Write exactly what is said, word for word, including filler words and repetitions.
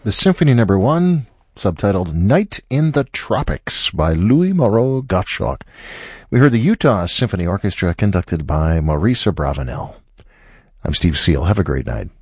the Symphony Number One, subtitled Night in the Tropics by Louis Moreau Gottschalk. We heard the Utah Symphony Orchestra conducted by Maurice Abravanel. I'm Steve Seal. Have a great night.